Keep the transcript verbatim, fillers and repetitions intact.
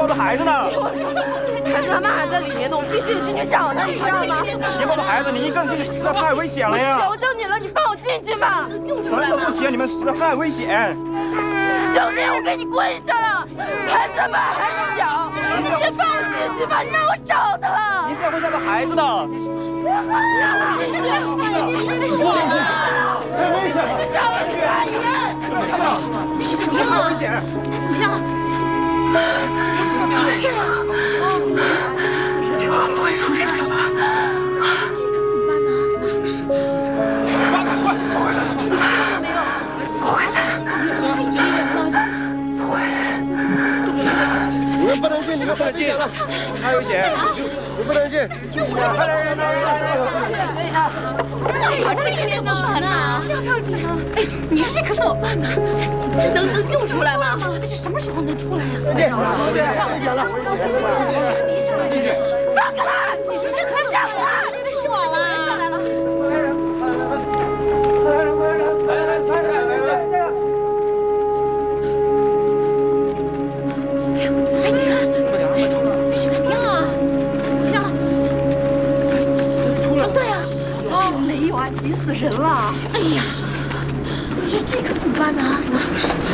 抱着孩子呢。 孩子他妈还在里面呢，我必须进去找他，你知道吗？ 你抱着孩子，你一个人进去实在太危险了呀！ 求求你了，你放我进去吧！ 救出来吧！不行，你们实在太危险！ 兄弟，我给你跪下了，孩子妈还小，你先放我进去吧，你让我找他。 你这样会吓到孩子的。 让我进去！你说我太危险了！ 找我去看医院。 那是怎么样啊？ 危险！ 他怎么样了？不会出事了吧？这可怎么办呢？什么事情？ 快快快！ 没有，不会的，太急人了，不会。 你们不能进，你们不能进，太危险！你不能进！快来人！来人！来人！ 哎呀，这可怎么办呢？要不要紧啊？哎，你说这可怎么办呢？这能能救出来吗？这什么时候能出来呀？ 别了，别了！ 这个没上来， 放开他！这是这可上来， 现在是我了，上来了。 来来来来来来来！ 哎，你看，这是怎么样啊？怎么样了？ 真的出来了？ 对啊，哦，没有啊，急死人了！哎呀，这这可怎么办呢？有什么事情？